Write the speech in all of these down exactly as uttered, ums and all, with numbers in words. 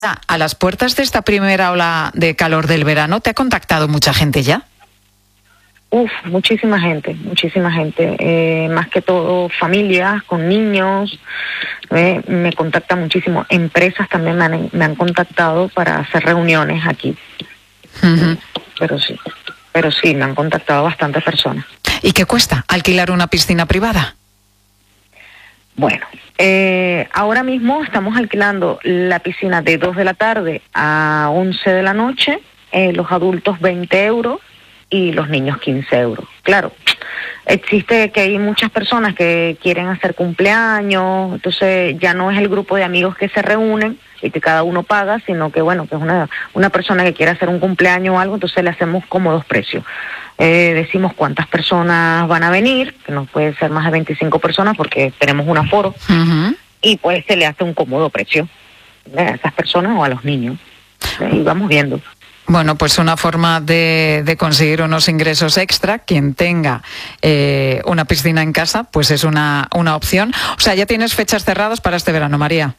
A las puertas de esta primera ola de calor del verano, ¿te ha contactado mucha gente ya? Uf, muchísima gente, muchísima gente, eh, más que todo familias con niños, eh, me contacta muchísimo, empresas también me han, me han contactado para hacer reuniones aquí, uh-huh. pero sí, pero sí, me han contactado bastantes personas. ¿Y qué cuesta alquilar una piscina privada? Bueno, eh, ahora mismo estamos alquilando la piscina de dos de la tarde a once de la noche, eh, los adultos veinte euros y los niños quince euros. Claro, existe que hay muchas personas que quieren hacer cumpleaños, entonces ya no es el grupo de amigos que se reúnen y que cada uno paga, sino que bueno, que es una, una persona que quiere hacer un cumpleaños o algo, entonces le hacemos cómodos precios. Eh, decimos cuántas personas van a venir, que no puede ser más de veinticinco personas porque tenemos un aforo, uh-huh. y pues se le hace un cómodo precio a esas personas o a los niños. Y vamos viendo. Bueno, pues una forma de, de conseguir unos ingresos extra. Quien tenga eh, una piscina en casa, pues es una, una opción. O sea, ¿ya tienes fechas cerradas para este verano, María?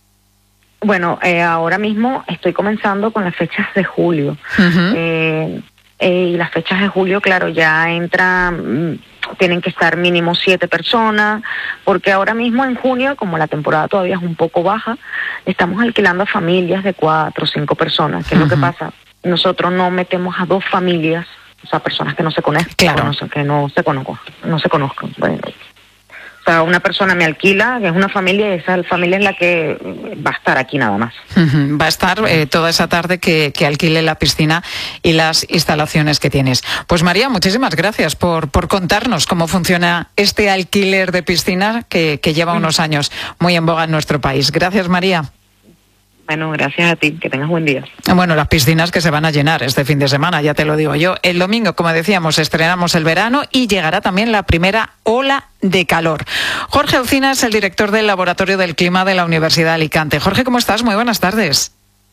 Bueno, eh, ahora mismo estoy comenzando con las fechas de julio. Uh-huh. Eh, eh, y las fechas de julio, claro, ya entran, tienen que estar mínimo siete personas, porque ahora mismo en junio, como la temporada todavía es un poco baja, estamos alquilando a familias de cuatro o cinco personas. ¿Qué es uh-huh. lo que pasa? Nosotros no metemos a dos familias, o sea, personas que no se conozcan, claro. conocen, que no se conozcan, no se conozcan. Bueno, o sea, una persona me alquila, que es una familia, y esa familia es la que va a estar aquí nada más. Uh-huh. Va a estar eh, toda esa tarde que, que alquile la piscina y las instalaciones que tienes. Pues María, muchísimas gracias por, por contarnos cómo funciona este alquiler de piscina que, que lleva unos años muy en boga en nuestro país. Gracias, María. Bueno, gracias a ti, que tengas buen día. Bueno, las piscinas que se van a llenar este fin de semana, ya te lo digo yo. El domingo, como decíamos, estrenamos el verano y llegará también la primera ola de calor. Jorge Ucina es el director del Laboratorio del Clima de la Universidad de Alicante. Jorge, ¿cómo estás? Muy buenas tardes.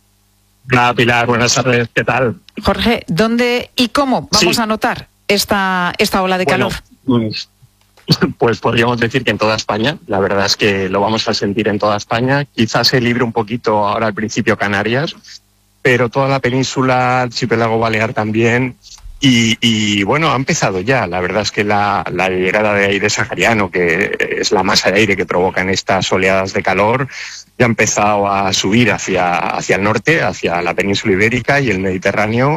Hola, Pilar, buenas tardes, ¿qué tal? Jorge, ¿dónde y cómo vamos sí. a notar esta, esta ola de bueno, calor? Pues... Pues podríamos decir que en toda España, la verdad es que lo vamos a sentir en toda España, quizás se libre un poquito ahora al principio Canarias, pero toda la península, archipiélago balear también, y, y bueno, ha empezado ya, la verdad es que la, la llegada de aire sahariano, que es la masa de aire que provocan estas oleadas de calor, ya ha empezado a subir hacia, hacia el norte, hacia la península ibérica y el Mediterráneo.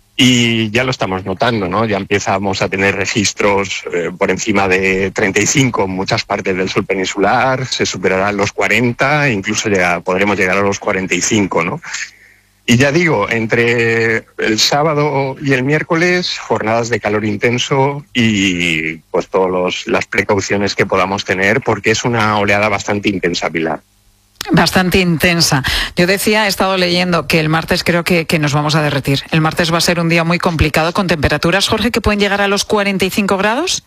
Y ya lo estamos notando, ¿no? Ya empezamos a tener registros eh, por encima de treinta y cinco en muchas partes del sur peninsular, se superarán los cuarenta, incluso llega, podremos llegar a los cuarenta y cinco, ¿no? Y ya digo, entre el sábado y el miércoles, jornadas de calor intenso y pues todas las precauciones que podamos tener, porque es una oleada bastante intensa, Pilar. Bastante intensa. Yo decía, he estado leyendo que el martes creo que, que nos vamos a derretir. El martes va a ser un día muy complicado con temperaturas, Jorge, que pueden llegar a los cuarenta y cinco grados.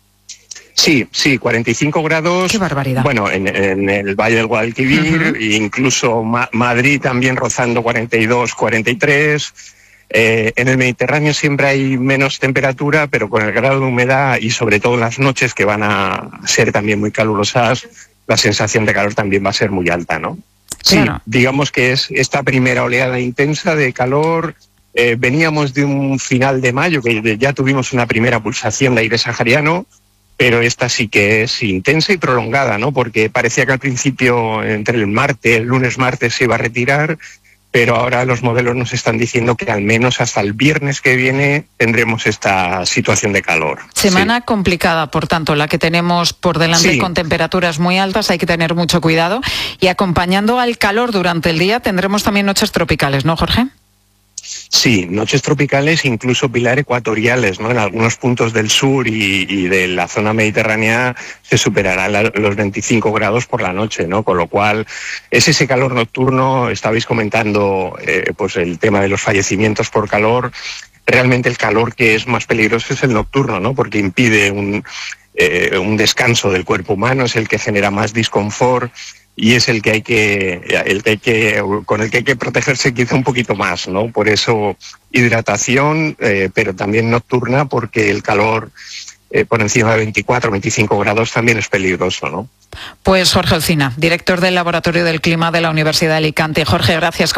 Sí, sí, cuarenta y cinco grados. ¡Qué barbaridad! Bueno, en, en el Valle del Guadalquivir, uh-huh. incluso Ma- Madrid también rozando cuarenta y dos, cuarenta y tres. Eh, en el Mediterráneo siempre hay menos temperatura, pero con el grado de humedad y sobre todo en las noches que van a ser también muy calurosas, la sensación de calor también va a ser muy alta, ¿no? Claro. Sí, digamos que es esta primera oleada intensa de calor. Eh, veníamos de un final de mayo, que ya tuvimos una primera pulsación de aire sahariano, pero esta sí que es intensa y prolongada, ¿no? Porque parecía que al principio, entre el martes, el lunes-martes, se iba a retirar, pero ahora los modelos nos están diciendo que al menos hasta el viernes que viene tendremos esta situación de calor. Semana sí. complicada, por tanto, la que tenemos por delante, sí. con temperaturas muy altas, hay que tener mucho cuidado. Y acompañando al calor durante el día tendremos también noches tropicales, ¿no, Jorge? Sí, noches tropicales, incluso, Pilar, ecuatoriales, ¿no? En algunos puntos del sur y, y de la zona mediterránea se superarán la, los veinticinco grados por la noche, ¿no? Con lo cual, es ese calor nocturno. Estabais comentando eh, pues el tema de los fallecimientos por calor. Realmente el calor que es más peligroso es el nocturno, ¿no? Porque impide un, eh, un descanso del cuerpo humano, es el que genera más disconfort. Y es el que hay que, el que hay que, con el que hay que protegerse quizá un poquito más, ¿no? Por eso hidratación, eh, pero también nocturna, porque el calor eh, por encima de veinticuatro, veinticinco grados también es peligroso, ¿no? Pues Jorge Olcina, director del Laboratorio del Clima de la Universidad de Alicante. Jorge, gracias.